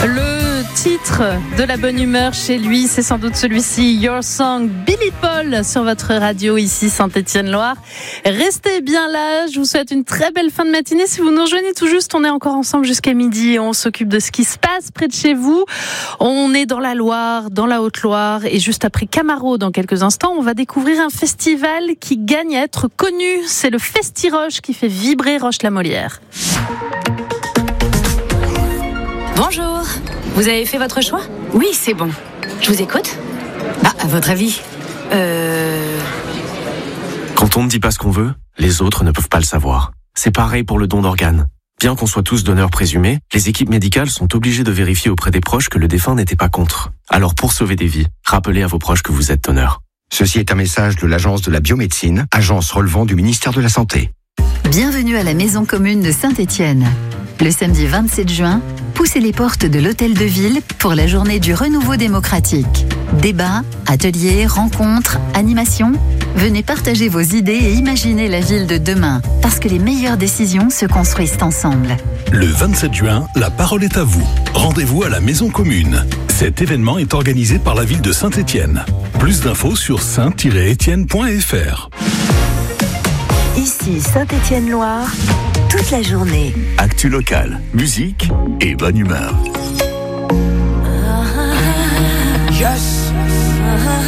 Le titre de la bonne humeur chez lui, c'est sans doute celui-ci, Your Song, Billy Paul, sur votre radio ici Saint-Étienne-Loire. Restez bien là, je vous souhaite une très belle fin de matinée. Si vous nous rejoignez tout juste, on est encore ensemble jusqu'à midi. On s'occupe de ce qui se passe près de chez vous. On est dans la Loire, dans la Haute-Loire, et juste après Camaro, dans quelques instants, on va découvrir un festival qui gagne à être connu. C'est le Festi-Roche qui fait vibrer Roche-la-Molière. Bonjour, vous avez fait votre choix ? Oui, c'est bon. Je vous écoute ? À votre avis ? Quand on ne dit pas ce qu'on veut, les autres ne peuvent pas le savoir. C'est pareil pour le don d'organes. Bien qu'on soit tous donneurs présumés, les équipes médicales sont obligées de vérifier auprès des proches que le défunt n'était pas contre. Alors pour sauver des vies, rappelez à vos proches que vous êtes donneur. Ceci est un message de l'Agence de la biomédecine, agence relevant du ministère de la Santé. Bienvenue à la Maison commune de Saint-Étienne. Le samedi 27 juin, poussez les portes de l'Hôtel de Ville pour la journée du renouveau démocratique. Débats, ateliers, rencontres, animations. Venez partager vos idées et imaginer la ville de demain, parce que les meilleures décisions se construisent ensemble. Le 27 juin, la parole est à vous. Rendez-vous à la Maison commune. Cet événement est organisé par la ville de Saint-Étienne. Plus d'infos sur saint-étienne.fr. Ici Saint-Étienne-Loire, toute la journée. Actu locale, musique et bonne humeur. Yes.